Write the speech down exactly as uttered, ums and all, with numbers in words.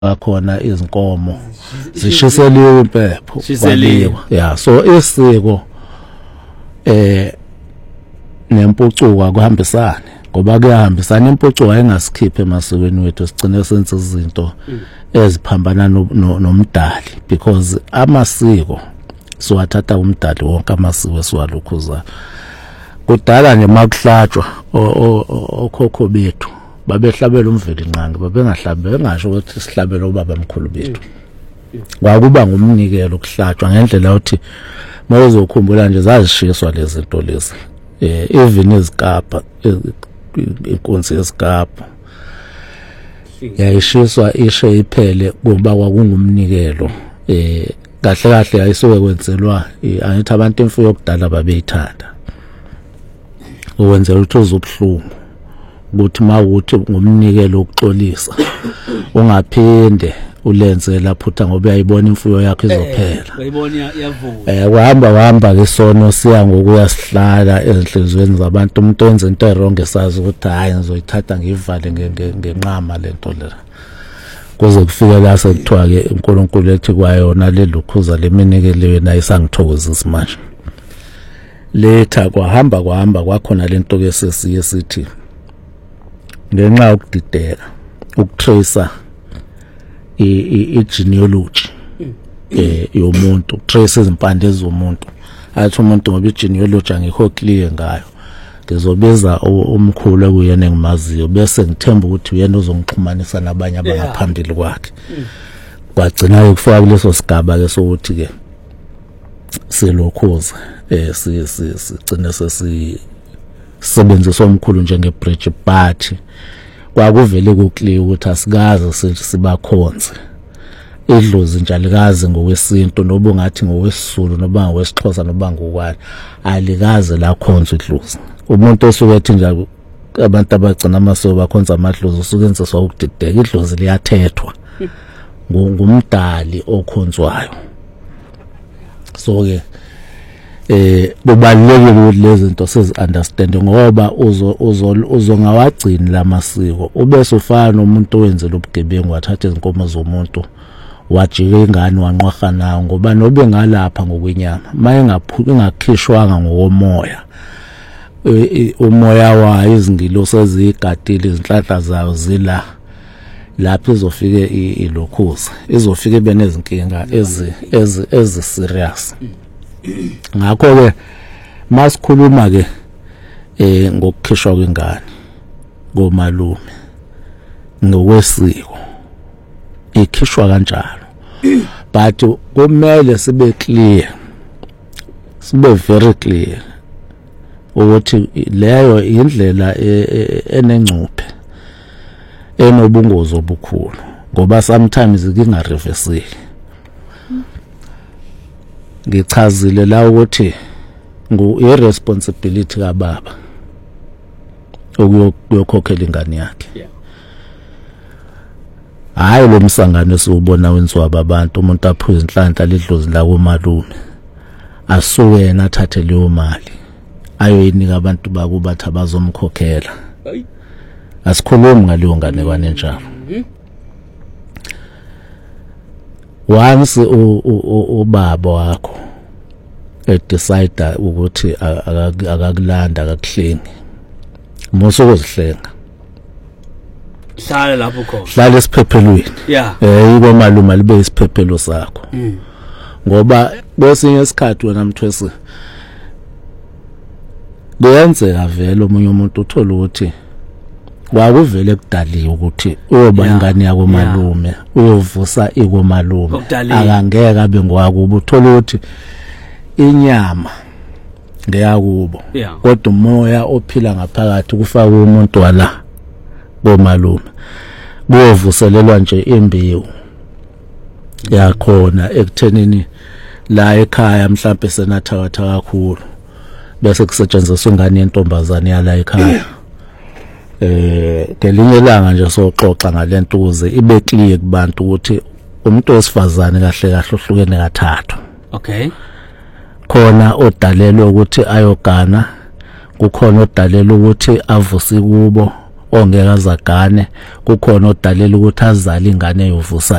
akhona izinkomo zishiseliwe impepho kwaliwa yeah so isiko eh nempucuko kuhambisana ngoba kuyahambisana impucuko ayingasikhiphe emasikweni wethu sigcine senze izinto eziphambana nomdali because amasiko siwathatha umdali wonke amasiko esiwalukhuza kudala nje makuhlatshwa okhokho bethu babehlabela umveli nqangi babengahlabe ngasho ukuthi sihlabela ubaba mkhulu bethu kwakuba ngumnikelo okuhlatshwa ngendlela uthi mawuzokhumbula nje zazishiswa lezi zinto lezi eh even izikapa inkonsi yesikapa yayishiswa ishe iphele kuba kwakungumnikelo eh kahle kahle ayisuke kwenzelwa angithi abantu imfuyo yokudala babeyithanda ukwenzela ukuthi uzobhlungu ukuthi mawuthi ngumnikelo ukuxolisa ungaphinde ulenze laphutha ngoba uyayibona imfuyo yakho izophela uyayibona yavuka eh kuhamba kuhamba ke sono siya ngokuya sihlala ezinhlizweni zabantu umuntu wenza into errong esazi ukuthi hayi ngizoyithatha ngivale ngenqama lento le kuze kufike la sekuthiwa ke uNkulunkulu ethi kwayona le lukhuza leminikelo yena isangithokozisa manje letha kwahamba kwahamba kwakhona lento ke sesiye sithi ngenxa yokudideka ukutracer i genealogy eh yomuntu trace izimpande ezomuntu athi umuntu ngoba i genealogy angikho clear ngayo ngizobiza umkhulu ekuyena engimaziyo bese ngithemba ukuthi uyena uzongixhumanisa nabanye abangaphambili kwakhe kwagcina ukufika kuleso sigaba ke sokuthi ke selokhoza eh si sigcina sesi sebenzisa omkhulu njenge bridge party kwakuvele kuclear ukuthi asikaze sibakhonze idlozi njalikazi ngokwesintu noba ngathi ngowesizulu noba ngowesixhosa noba ngokwani alikaze la khonza idlozi umuntu osuke ethi nje abantu abagcina amasiko bakhonza amadlozi usukenziswa ukudideka idlozi liyathethwa ngumdali okhonzwayo so ke eh kubalulekile ukuthi lezi zinto sizi understand ngoba uzo uzongawagcini lamasiko ubese ufana nomuntu owenzela ubugebengu wathatha izinkomo zomuntu wajika ingane wanqwaha nawo ngoba nobe ngalapha ngokwenyama maye ngaphuka ngakhishwanga ngokomoya umoya wayo izingilosi ezigadile izinhlanhla zayo zila lapho izofike ilokhuza izofike benezinkinga ezi ezi ezi serious ngakho ke masikhuluma ke eh ngokukhishwa kwengane ngomalume ngokwesiko ikhishwa kanjalo but kumele sibe clear sibe very clear ukuthi leyo indlela enengcuphe enobungozi obukhulu ngoba sometimes ikinga reversing ngichazile la ukuthi ngu irresponsibility kababa ukuyokhokhela ingane yakhe hayi lo msangano esiubona wenziwa ababantu umuntu aphuza inhlanhla lidlozi la komalume asuke yena athathe leyo mali ayoyinika abantu bakubathi abazomkhokhela asikhulumi ngaleyo ngane kwanenjalo once ubaba wakho edecide ukuthi akakulanda akakuhlengi muso ukuzihlenga hlala lapho khona hlala esiphephelweni yeah eh iko maluma libe isiphephelo sakho ngoba kwesinye isikhathi wena mthwesi kuyenzeka vele omunye umuntu uthola ukuthi wakuvele kudaliwe ukuthi uyoba ingane yako malume uyovusa iko malume akangeke abe ngwakubo uthola ukuthi inyama ngeyakubo kodwa umoya ophila ngaphakathi kufaka umuntu wala bomalume kuyovuselelwa nje imbewu yakhona ekuthenini la ekhaya mhlawumbe senathakatha kakhulu bese kusetshenziswa ingane yentombazane yala ekhaya eh ngelinye ilanga nje soxoxa ngalento ukuze ibe clear kubantu ukuthi umuntu wesifazane kahle kahle ohlukene kathathu okay khona odalelwe ukuthi ayogana kukhona odalelwe ukuthi avuse kubo ongeke azagane, kukhona odalela ukuthi azale ingane eyovusa